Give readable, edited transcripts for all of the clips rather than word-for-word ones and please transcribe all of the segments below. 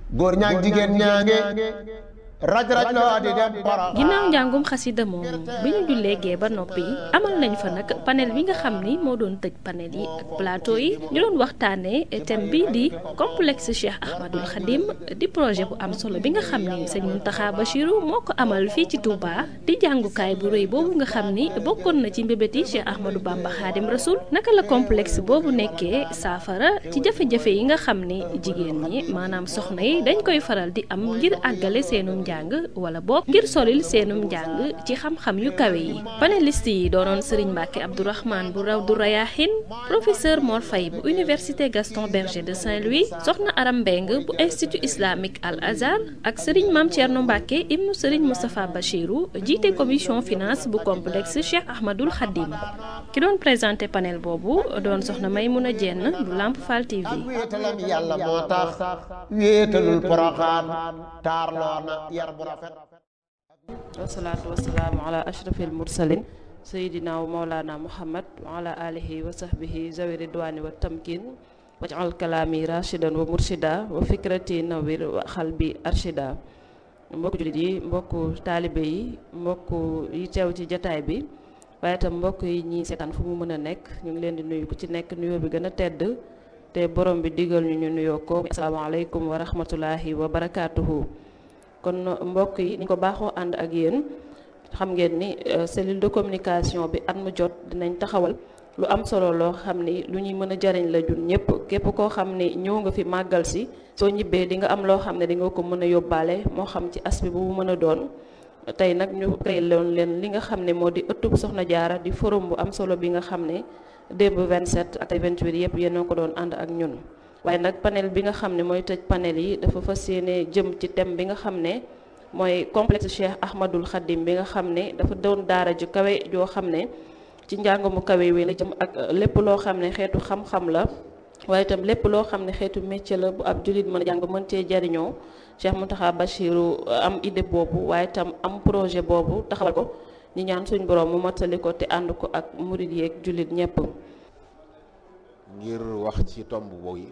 góor ñaag jigéen ñaange raj raj loo di dem ginnaaw Poroxaan. njàngum xasida moomu bi ñu jullee gee ba noppi amal nañ fa nag panel bi nga xam ni moo doon tëj panel yi ak plateau yi ñu doon waxtaanee thème bi di complexe Cheikh Ahmadul Khadim di projet bu am solo bi nga xam ni sëñ Mountakha Bachirou moo ko amal fii ci Touba di jàngukaay bu rëy boobu nga xam ni bokkoon na ci mbébéti Cheikh Ahmadou Bamba Khadim Rasoul naka la complexe boobu nekkee saafara ci jafe-jafe yi nga xam ni jigéen ñi maanaam soxna yi dañ koy faral di am ngir àggale seenum njàng wala boog ngir solil seenum njàng ci xam-xam yu kawe yi panéliste yi doonoon Serigne Mbacke Abdourahmane bu Rawdu Rayahin professeur Mor Faye bu université Gaston Berger de Saint-Louis soxna Aram Mbeng bu institut islamique Al Azhar ak Serigne Mame Thierno Mbacke ibnu Serigne Moustapha Bachirou jiite commission finance bu complexe Cheikh Ahmadul Khadim ki doon présenté panel boobu doon soxna Maymouna Dieng bu Lamp Fall TV. ak wéetalam yàlla moo tax wéetalul Poroxaan taarloo na yar bu rafet. wasalaatu wasalaamu ala ashrafil mursalin sayidina wa maulana muhammad wa ala alihi wa sahbihi zawi ridwani wa tamkin waj'al kalaami rashidan wa murshida wa fikrati nawir wa xalbi arshida mbokku jullit yi mbokku taalibe yi mbokku yi teew ci jataay bi waaye itam mbokk yi ñi seetaan fu mu mën a nekk ñu ngi leen di nuyu ku ci nekk nuyoo bi gën a tedd te borom bi digal ñu nuyoo ko asalaamaaleykum wa rahmatullahi wa barakaatuhu. kon mbokk yi ni ko baaxoo ànd ak yéen xam ngeen ni cellule de communication bi at mu jot dinañ taxawal lu am solo loo xam ni lu ñuy mën a jariñ la jun ñëpp képp koo xam ni ñëw nga fi màggal si soo ñibbee di nga am loo xam ne di nga ko mën a yóbbaale moo xam ci aspect bu mu mën a doon tey nag ñu créé loon leen li nga xam ne moo di ëttub Soxna Jaara di forum bu am solo bi nga xam ne démb 27 ak 28 yëpp yéen a ko doon ànd ak ñun waaye nag panel bi nga xam ne mooy tëj panel yi dafa fas yéene jëm ci thème bi nga xam ne mooy complexe Cheikh Ahmadul Khadim bi nga xam ne dafa doon daara ju kawe joo xam ne ci njàng mu kawe wi la jëm ak lépp loo xam ne xeetu xam-xam la waaye itam lépp loo xam ne xeetu métier la bu ab jullit mën a jàng mën cee jariñoo Cheikh Mountakha Bachirou am idée boobu waaye itam am projet boobu taxawal ko ñi ñaan suñ borom mu mottali ko te ànd ko ak murid yeeg jullit ñëpp. ngir wax ci tomb boobu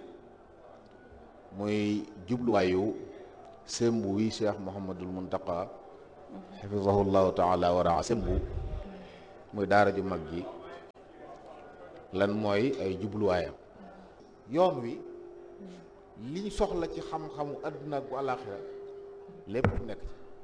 muy jubluwaayu sembu wi Cheikh Mouhamadul Mountakha xafizahullahu taala wa raa sembu muy daara ju mag ji lan mooy ay jubluwaayam yoon wi liñ soxla ci xam-xamu àdduna ak bu àllaaxira lépp nekk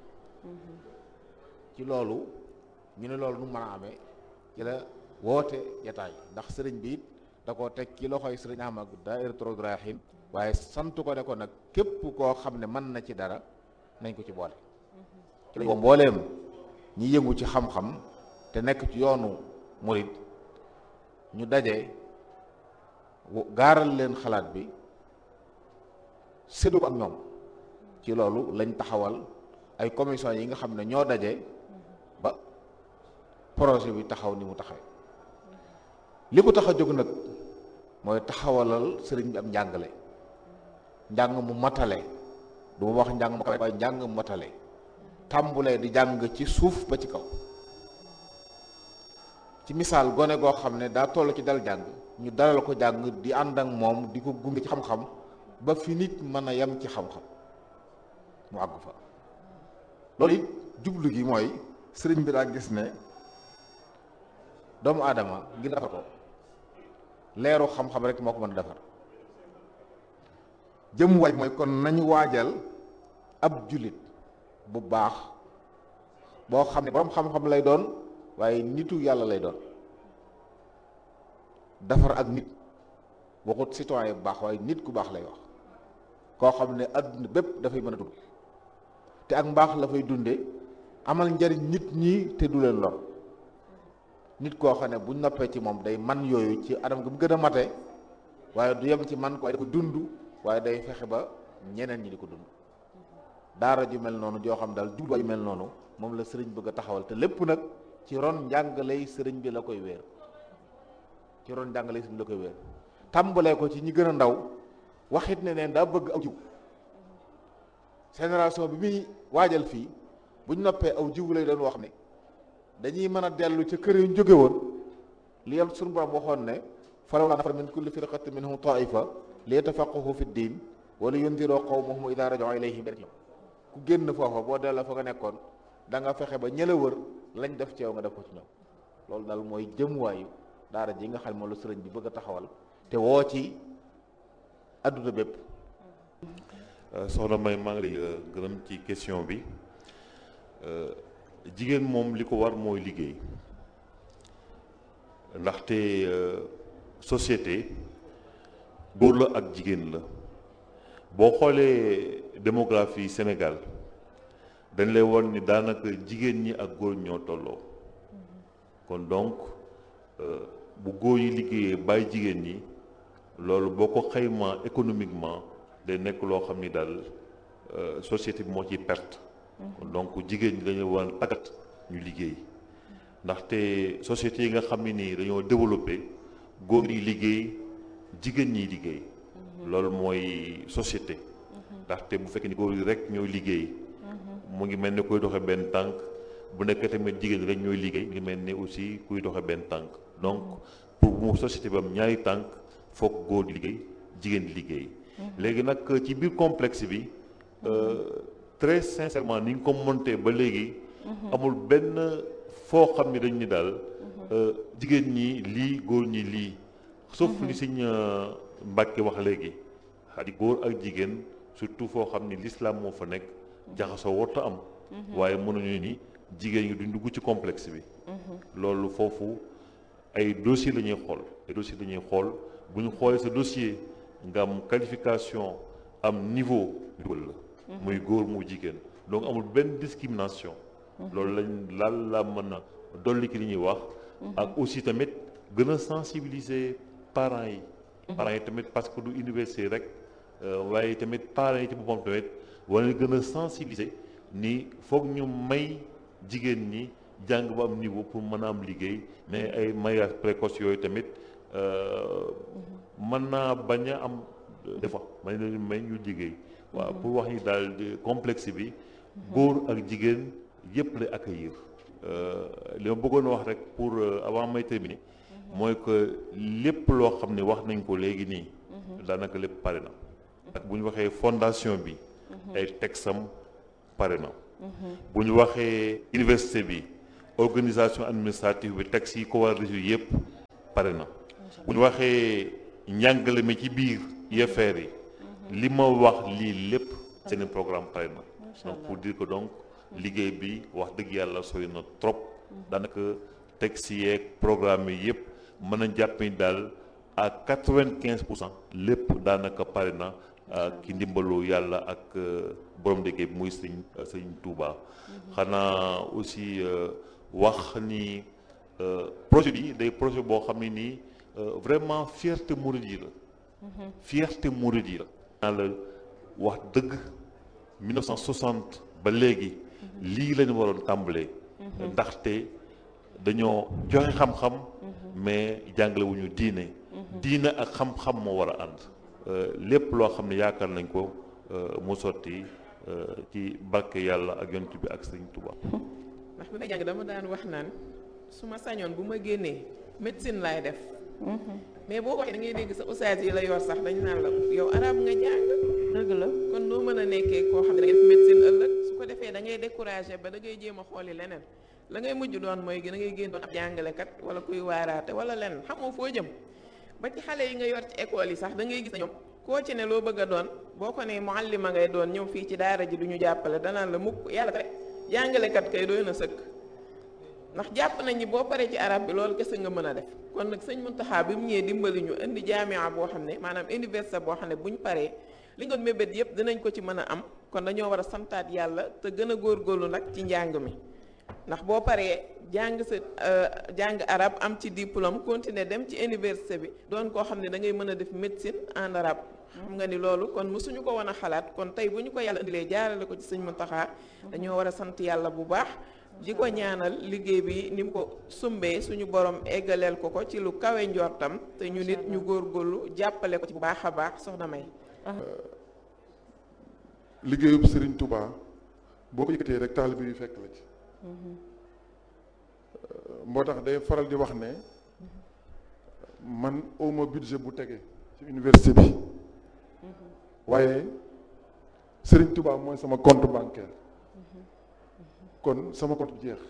ci loolu ñu ne loolu nu mën a amee ci la woote jataay ndax sëriñ bi it da koo teg ci loxoy sëriñ Ahmad daayiratu Rawdu Rayaahiin waaye sant ko ne ko nag képp koo xam ne mën na ci dara nañ ko ci boole ci la mbooleem ñi yëngu ci xam-xam te nekk ci yoonu murid ñu daje gaaral leen xalaat bi séddu ko ak ñoom ci loolu lañ taxawal ay commission yi nga xam ne ñoo daje ba projet bi taxaw ni mu taxawee li ko tax a jóg nag mooy taxawalal sëriñ bi am njàngale njàng mu matale du ma wax njàng mu kawe waaye njàng mu matale tàmbulee di jàng ci suuf ba ci kaw ci misaal gone goo xam ne daa toll ci dal jàng ñu dalal ko jàng di ànd ak moom di ko gunge ci xam-xam ba fi nit mën a yem ci xam-xam mu àgg fa loolu it jublu gi mooy sëriñ bi daa gis ne doomu aadama ngir defar ko leeru xam-xam rek moo ko mën a defar jëm waaj mooy kon nañu waajal ab jullit bu baax boo xam ne borom xam-xam lay doon waaye nitu yàlla lay doon defar ak nit waxut citoyen bu baax waaye nit ku baax lay wax koo xam ne adduna bépp dafay mën a dund te ak mbaax la fay dunde amal njariñ nit ñi te du leen lor nit koo xam ne bu noppee ci moom day man yooyu ci anam gi mu gën a mate waaye du yem ci man ko waaye da ko dund waaye day fexe ba ñeneen ñi di ko dund daara ju mel noonu joo xam daal jubluwaay ju mel noonu moom la sëriñ bëgg a taxawal te lépp nag ci ron njàngaley sëriñ bi la koy wéer ci ron njàngaley sëriñ bi la koy wéer tàmbalee ko ci ñi gën a ndaw waxit ne neen daa bëgg aw jiw génération bi muy waajal fii buñ noppee aw jiw lay doon wax ne dañuy mën a dellu ca kër yu ñu jóge woon li yam suñu borom waxoon ne falawlaa nafara min kulli firqatin minhum taifa li yatafaqahu fi ddin wala yundiroo qawmahum idaa raja'uu ilayhim ku génn foofa boo delloo fa nga nekkoon da nga fexe ba ñëla wër lañ def ci yow nga def ko ci ñoom. loolu daal mooy jëmuwaayu daara ji nga xam moom la sëriñ bi bëgg a taxawal te woo ci adduna bépp. soxna May maa ngi lay gërëm ci question bi. jigéen moom li ko war mooy liggéey ndaxte société góor la ak jigéen la boo xoolee démographie Sénégal dañ lay won ni daanaka jigéen ñi ak góor ñoo tolloo kon donc bu góor yi liggéeyee bàyyi jigéen ñi loolu boo ko xaymaa économiquement day nekk loo xam ni daal société bi moo ciy perte. donc jigéen ñi dañu war a tàggat ñu liggéey ndaxte société yi nga xam ne nii dañoo développé góor yi liggéey jigéen ñi liggéey loolu mooy société ndaxte bu fekkee ni góor yi rek ñooy liggéey mu ngi mel ni kuy doxe benn tànk bu nekk tamit jigéen ñi rek ñooy liggéey mu ngi mel ni aussi kuy doxe benn tànk donc pour mu société bi am ñaari tànk foog góor di liggéey jigéen di liggéey léegi nag ci biir complexe bi très sincèrement ni ñu ko monté ba léegi amul benn foo xam ne dañ ni daal jigéen ñi lii góor ñi lii sauf li Sëñ Mbàkke wax léegi xadi góor ak jigéen surtout foo xam ni l'islam moo fa nekk jaxasoo warta am waaye mënuñu ni jigéen ñi duñ dugg ci complexe bi loolu foofu ay dossier la ñuy xool bu ñu xoolee sa dossier nga am qualification am niveau la muy góor mu jigéen donc amul benn discrimination loolu lañ la mën a dolli ki li ñuy wax ak aussi tamit gën a sensibiliser parents yi tamit parce que du université rek waaye tamit parents yi ci boppam tamit wala gën a sensibiliser ni foog ñu may jigéen ñi jàng ba am niveau pour mën a am liggéey mais ay mariage précoce yooyu tamit mën naa bañ a am des fois may ñu liggéey waaw pour wax ni daal complexe bi góor ak jigéen yëpp lay accueillir li ma bëggoon wax rek pour avant may terminer mooy que lépp loo xam ne wax nañ ko léegi nii daanaka lépp pare na ak bu ñu waxee fondation bi ay texam pare na bu ñu waxee université bi organisation administrative bi texte yi ko war a résoudre yëpp pare na bu ñu waxee njàngale mi ci biir UFR yi li ma wax lii lépp seen programme pare na donc pour dire que donc liggéey bi wax dëgg yàlla sori na trop daanaka texte yeeg programme yi yëpp mën a jàpp ni daal à 95% lépp daanaka pare na ki ndimbalu yàlla ak borom liggéey bi muy sëñ Touba xanaa aussi wax ni projet bi day projet boo xam ne nii vraiment fierté mouride yi la naa la wax dëgg 1960 ba léegi lii lañu waroon tàmbalee ndaxte dañoo joxe xam-xam mais jàngale wuñu diine ak xam-xam moo war a ànd lépp loo xam ne yaakaar nañ ko mu sotti ci barke yàlla ak yonent bi ak Sëriñ Tuubaa. ndax bi may jàng dama daan wax naan su ma sañoon bu ma génnee médecine laay def mais boo ko waxee da ngay dégg sa ustaas yi la yor sax dañu naan la yow arab nga jàng dëgg la kon noo mën a nekkee koo xam ne da ngay def médecine ëllëg su ko defee da ngay découragé ba da ngay jéem a xooli leneen la ngay mujj doon mooy da ngay génn doon ab jàngalekat wala kuy waaraate wala leneen xamoo foo jëm ba ci xale yi nga yor ci école yi sax da ngay gis na ñoom koo ci ne loo bëgg a doon boo ko ne muallima ngay doon ñëw fii ci daara ji du ñu jàppale danaan la mukk yàlla rek jàngalekat kay doy na sëkk ndax jàpp nañ ni boo paree ci arab bi loolu kese nga mën a def kon nag sëñ Muntaxa bi mu ñëwee dimbali ñu indi jaamia boo xam ne maanaam université boo xam ne buñ paree li nga doon mébét yëpp dinañ ko ci mën a am kon dañoo war a santaat yàlla te gën a góorgóorlu nag ci njàng mi ndax boo paree jàng sa jàng arab am ci diplôme continuer dem ci université bi doon koo xam ne da ngay mën a def médecine en arabe xam nga ni loolu kon mësuñu ko woon a xalaat kon tey bu ñu ko yàlla indilee jaarale ko ci sëñ Muntaxa dañoo war a sant yàlla bu baax di ko ñaanal liggéey bi ni mu ko sumbee suñu borom eggaleel ko ci lu kawe njortam te ñu nit ñu góorgóorlu jàppale ko ci bu baax a baax soxna May. liggéeyub Serigne Touba boo ko yëkkatee rek taalibe yu fekk la ci. moo tax day faral di wax ne man awma budget bu tege ci université bi waaye Serigne Touba mooy sama compte bancaire kon sama compte jeex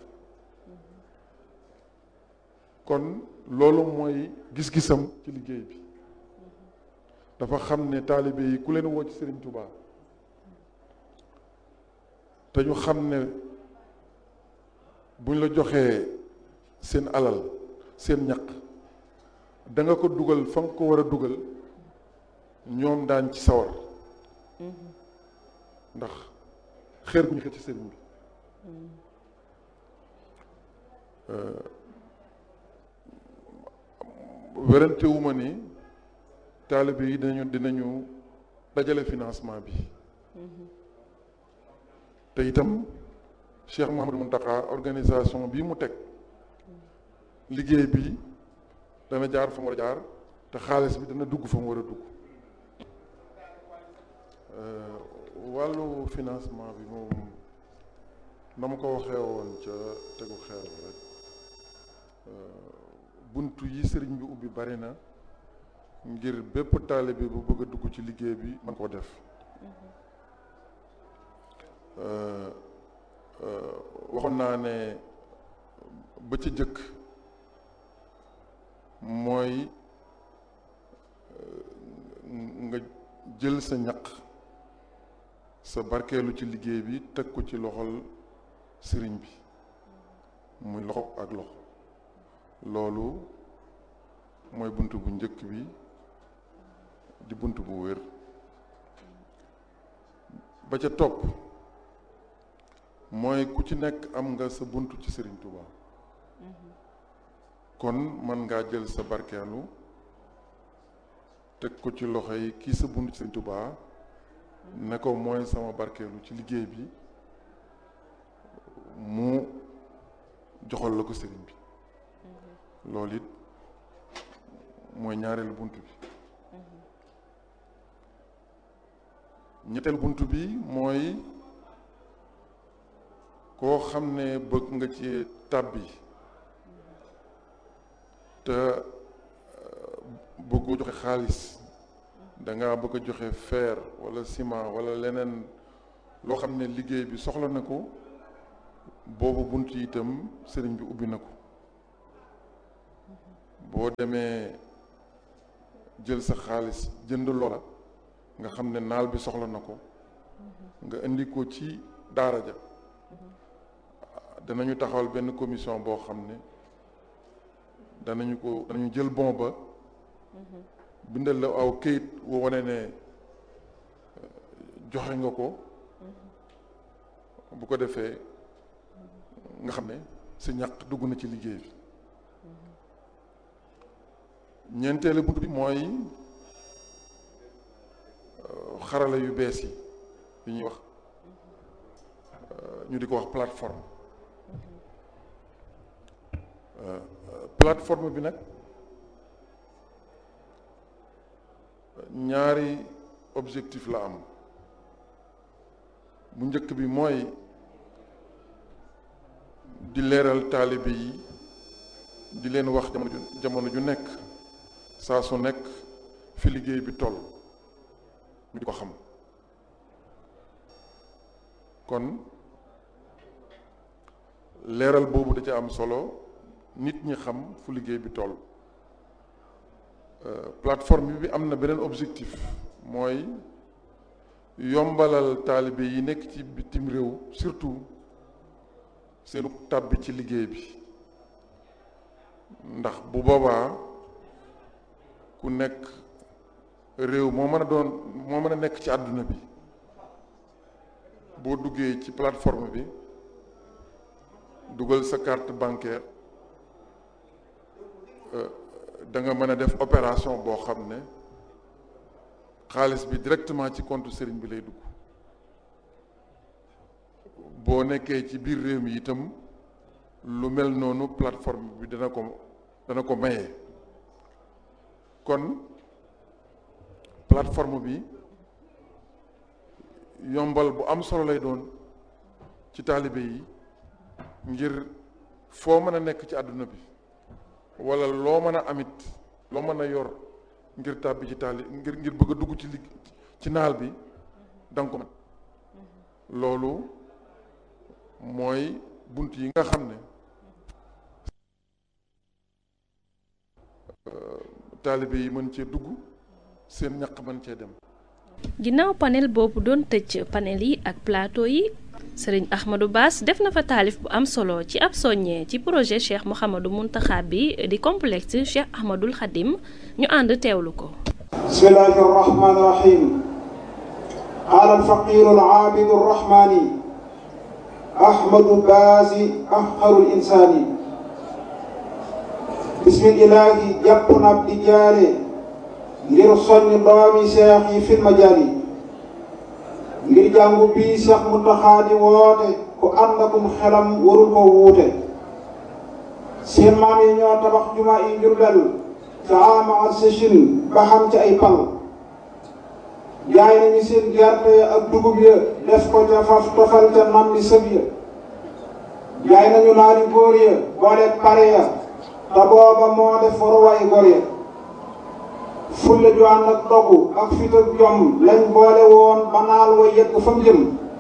kon loolu mooy gis-gisam ci liggéey bi dafa xam ne taalibe yi ku leen woo ci Serigne Touba te ñu xam ne buñ la joxee seen alal seen ñaq da nga ko dugal fa nga ko war a dugal ñoom daañ ci sawar ndax xeer gu ñu xëcc ci sëriñ bi werante wu ma ni taalibe yi dinañu dajale financement bi te itam Cheikh Mouhamadou Mountakha organisation bii mu teg liggéey bi dana jaar fa mu war a jaar te xaalis bi dana dugg fa mu war a dugg wàllu financement bi moom na ma ko waxee woon ca tegu xeer rek buntu yi sëriñ bi ubbi bari na ngir bépp taalibe bu bëgg a dugg ci liggéey bi man koo def waxoon naa ne ba ci jëkk mooy nga jël sa ñaq sa barkeelu ci liggéey bi teg ko ci loxol sëriñ bi muy loxo ak loxo loolu mooy bunt bu njëkk bi di bunt bu wér ba ca topp mooy ku ci nekk am nga sa bunt ci Sëriñ Tuubaa kon mën ngaa jël sa barkeelu teg ko ci loxo yi kii sa bunt ci Sëriñ Tuubaa ne ko mooy sama barkeelu ci liggéey bi mu joxal la ko sëriñ bi loolu it mooy ñaareelu bunt bi ñetteelu bunt bi mooy koo xam ne bëgg nga ci tàbbi te bëggoo joxe xaalis danga bëgg a joxe fer wala ciment wala leneen loo xam ne liggéey bi soxla na ko boobu bunt yi itam sëriñ bi ubbi na ko boo demee jël sa xaalis jënd loola nga xam ne naal bi soxla na ko nga indi ko ci daara ja danañu taxawal benn commission boo xam ne danañu jël bon ba bindal la aw këyit woo wane ne joxe nga ko bu ko defee nga xam ne sa ñaq dugg na ci liggéey bi ñeenteelu bunt bi mooy xarala yu bees yi ñuy wax ñu di ko wax plateforme plateforme bi nag ñaari objectif la am bu njëkk bi mooy di leeral taalibe yi di leen wax jamono ju nekk saa su nekk fi liggéey bi toll ñu di ko xam kon leeral boobu da ca am solo nit ñi xam fu liggéey bi toll plateforme bi am na beneen objectif mooy yombalal taalibe yi nekk ci bitim réew surtout seenu tàbbi ci liggéey bi ndax bu boobaa ku nekk réew moo mën a nekk ci àdduna bi boo duggee ci plateforme bi dugal sa carte bancaire da nga mën a def opération boo xam ne xaalis bi directement ci compte sëriñ bi lay dugg boo nekkee ci biir réew mi itam lu mel noonu plateforme bi dana ko maye kon plateforme bi yombal bu am solo lay doon ci taalibe yi ngir foo mën a nekk ci àdduna bi wala loo mën a amit loo mën a yor ngir tàbbi ci ngir bëgg a dugg ci naal bi danga ko mën loolu mooy bunt yi nga xam ne taalibe yi mën cee dugg seen ñaq mën cee dem. ginnaaw panel boobu doon tëj panel yi ak plateau yi sëriñ Ahmadou Bass def na fa taalif bu am solo ci ab soññee ci projet Cheikh Mouhamadou Mountakha bi di complexe Cheikh Ahmadoul Khadim ñu ànd teewlu ko. bismillahi rahmani rahim. qaala alfaqiru alaabidu arrahmani Ahmadou Bass afqarul insaani. bismillahi jàpp na di jaare ngir soññ doomi seex yi fil majaali ngir jàngu bii Seex Muntaxa di woote ku ànd akum xelam warul ko wuute. seen maam yi ñoo tabax jumaa yi Jurbel ca ama ak sëchin ba xam ci ay pal. jaay nañu seen gerte ak dugub ya def ko ca faf tofal ca nam di sëb ya. jaay nañu naari góor ya boole pare ya te booba moo def waruwaay góor ya. fulla ju ànd ak dogu ak fit ak jom lañ boole woon ba naal wa yegg fa mu jëm.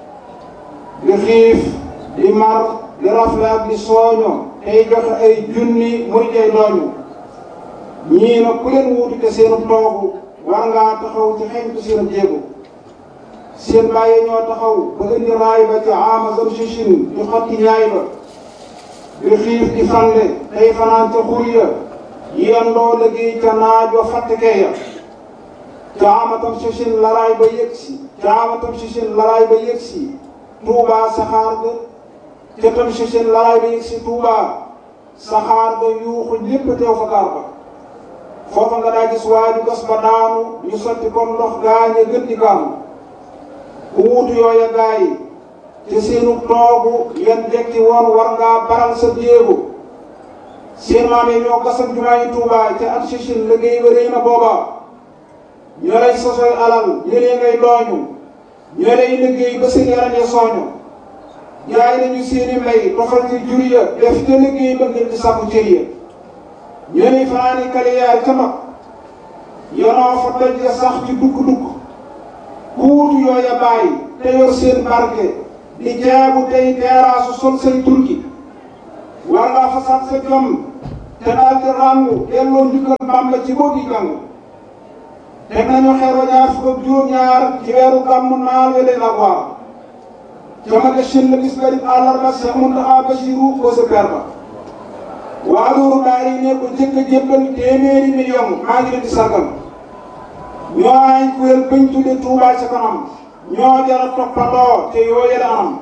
di xiif di mar di rafle ak di sooño tey joxe ay junni muy tey dooñu. ñii nag ku leen wuutu te seenu toogu war ngaa taxaw ci xeñtu seen jéego. seen bàyyi ñoo taxaw ba indi raay ba ci ama zam sichin di xotti ñaay ba. di xiif di fande tey fanaan ca xur ya yendoo liggéey ca naaj wa fàttekee ya. caamatam sichin laraay ba yëgsi caamatam sichin laraay ba yëgsi Tuubaa saxaar ga ca tam sichin laraay ba yëgsi Tuubaa saxaar ga yuuxu ñépp teew fa gaar ba. foofa nga daa gis waaju gas ba daanu ñu sotti comme ndox gaañe gën di gaanu. ku wuutu yooya gaay te seenu toogu yan dekki woon war ngaa baral sa jéego. seen maam yi ñoo gasam jumaa yi Tuubaa ca at sichin liggéey ba rëy na booba. ñoo lay sosoy alal ñëlee ngay dooñu ñoo lay liggéey ba seen yaram ya sooñu. jaay nañu seeni mbay tofal ci jur ya def ca liggéey ba ngir di sàkku cër ya. ñoo lay fanaani kaliyaar ca mag yonoo fa doj ya sax ci dukk-dukk. ku wuutu yooya bàyyi te yor seen barke di jaabu tey teeraasu sol say turki. war ngaa fasaat sa jom te daal di ràngu delloo njukkal Bàmba ci boo gi jàng. teg nañu xeer wa ñaar fukk ak juróom-ñaar ci weeru gàmmu naal wele la waar. jamage shin la bis bari àllarba Seex Muntaxa Basiru ko sa per ba. waa Nuuru Daari ne ko njëkk a jébbal téeméeri million maa ngi leen di sargal. ñoo ay kuréel bañ tudde Tuubaa ca kanam ñoo jara toppandoo te yooye la anam.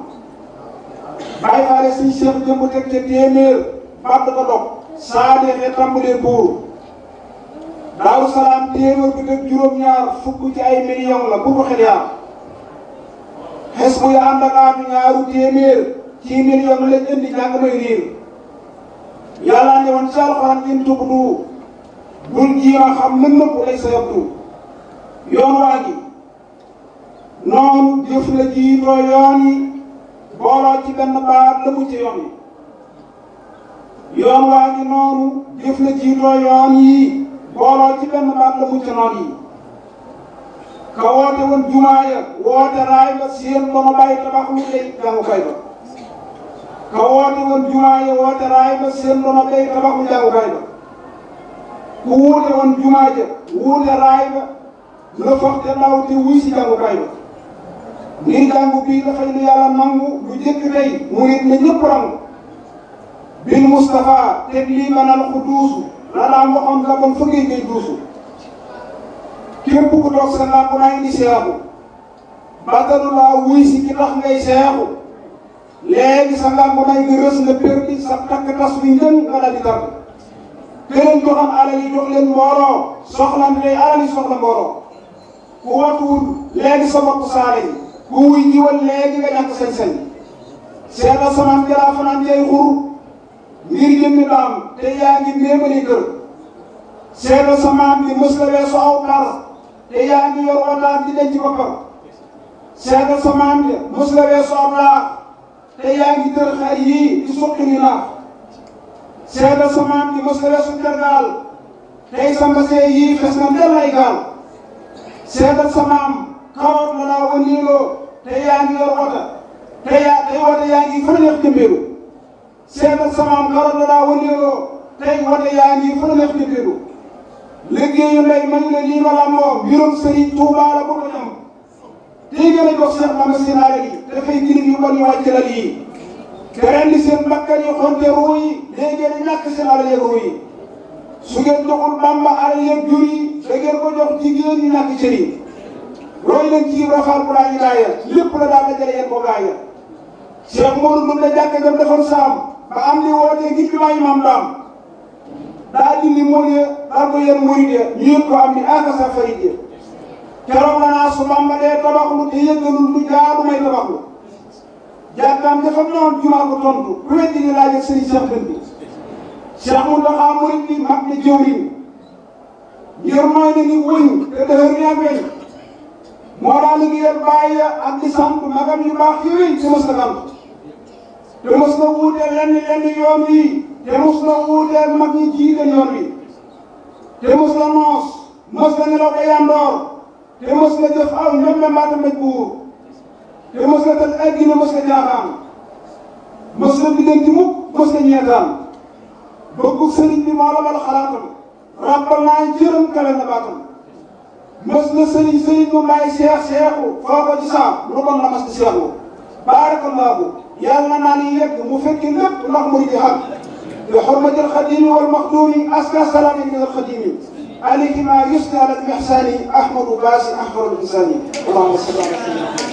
bàyyi faale suñ Seex jëmb teg ca téeméer bàdd ko dog saa deexee tàmbalee buur. Daaru Salaam téeméer bi teg juróom-ñaar fukk ci ay million la bu ko xel yaar. xes bu ya ànd ak aatu ñaaru téeméer ci million lañ indi jàng may riir. yàlla ne woon ci alxuraan in tubdu bul jiima xam lën nëpp lay sa yabdu. yoon waa gi noonu jëf la jiitoo yoon yi booloo ci benn baat la mu ci yoon yi. yoon waa gi noonu jëf la jiitoo yoon yi booloo ci benn baat la mu ci noon yi. ka woote woon jumaa ya woote raay ba seen dono bàyyi tabax lu lay jàngukaay ba. ka woote woon jumaa ya woote raay ba seen dono bàyyi tabax lu jàngukaay ba. ku wuute woon jumaa ja wuute raay ba la foog te ndaw te wuy si jàngukaay ba. ngir jàngu bii dafay lu yàlla nangu lu jëkk tey murit na ñëpp rangu. bil Mustafa teg lii manal ku duusu la daan waxoon la bon fa ngay ngay duusu. képp ku toog sa làmp naa indi seexu bàttalu laa wuy si ki tax ngay seexu. léegi sa làmp naa nga rës nga perdi sa takk tas wi njën nga daal di tàgg. këleen joxam alal yi jox leen mbooloo soxlan tey alal yi soxla mbooloo. ku watuwul léegi sa bopp saale yi ku wuy jiwal léegi nga ñàkk sañ-sañ. seetal samaan jalaa fanaan jay xur ngir jëmmi daam te yaa ngi méemali kër. seetal samaan bi mës la weesu aw par te yaa ngi yor wataat di denc boppam. seetal samaan bi mës la weesu aw laax te yaa ngi tër xar yii di suqi ni naax. seetal samaan bi mës la weesu tergaal tey sa mbasee yii fes na ndel ay gaal. seetal samaam kawoot la daa wëndeeloo te yaa ngi yor wota tey wota yaa ngi fa la neex jëmbeelu seetal samaam xaral la daa wëndeeloo tey wota yaa ngi fa la neex jëmbeelu liggéeyu ndey man la lii ma lamboo mbirum Serigne Touba la bu ko ñam tey gën a jox Cheikh Mama Sinaare yi dafay girig yu bon ñu wàcc la lii te ren di seen bakkan yi xonte ruu yi léegi ngeen ñàkk seen alal yeeg ruu yi su ngeen joxul Bamba alal yeeg jur yi da ngeen ko jox jigéen ñi ñàkk cër yi roy leen ci rafaal bu laa ñu gaaya lépp la daal dajale yéen ko gaaya Cheikh Modou Ndour la jàkka jam defoon saam ba am li wootee ngir bi maa imam daam daa dindi mool ya daal ko yéen murid ya ñu yëg ko am ni aka sa farid ya keroog la naa su Bamba dee tabaxlu te yëggalul lu jaadu may tabaxlu jàkkaam dafa noon jumaa ko tontu ku weddi ni laaj ak sëriñ Cheikh Dënd bi Cheikh Mountakha murid bi mag na jëwriñ ngir mooy na ni wëñ te dëhër ni ak weñ moo daa liggéeyal bàyyi ak di sant magam yu baax yooyu te mës na sant te mës na wuuteel lenn yoon wi te mës na wuuteel mag ñi jiite yoon wi te mës na noos mës na nelaw ba yandoor te mës na jëf aw ñoom mbaata mbéj buur te mës na tal addina mës na jaaxaan mës na diggante mukk mës na ñeetaan bëggu sëriñ bi moo la bal xalaatam ràbbal naa jërëm kale na baatam mës na sëriñ bu mbaay seexu foo ko ci saam lu bon la mas di seexu baarakallaahu yàlla naa ni yegg mu fekki lépp ndax mu di xam bi xurmatil xadimi wal maxdumi aska salaami min al xadimi alayhi ma yusni ala al ihsani ahmadu baasi ahmadu insani allahumma salli ala sayyidina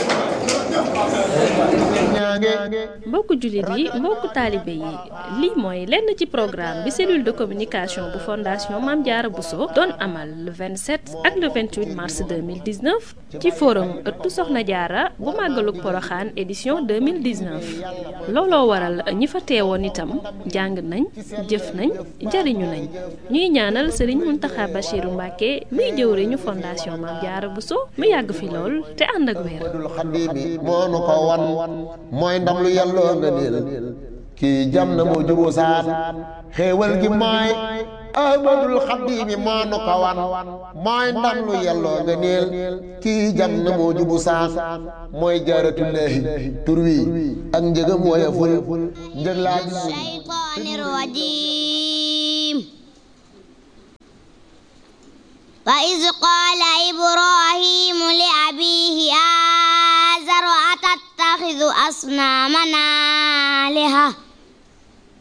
mbokku jullit yi mbokku taalibe yi lii mooy lenn ci programme bi cellule de communication bu fondation Mame Diarra Bousso doon amal le 27 ak le 28 mars 2019 ci forum ëttu Soxna Diarra bu màggalug Poroxaan édition 2019 looloo waral ñi fa teewoon itam jàng nañ jëf nañ jariñu nañ ñuy ñaanal Serigne Mountakha Bachirou Mbacké muy jëwriñu fondation Mame Diarra Bousso mu yàgg fi lool te ànd ak wér. moo nu ko wan mooy ndam lu yàlloo nga niil kii jam na moo jubu saan xéewal gi mooy ahmadul xadimi moo nu ko wan mooy ndam lu yàlloo nga niil kii jam na moo jubu saan mooy jaaratullaahi tur wi ak njëgam woyaful njëg laa shaytaanir rajiim wa iz qaala ibraahiimu li abiihi aazara atattaxidu asnaaman aaliha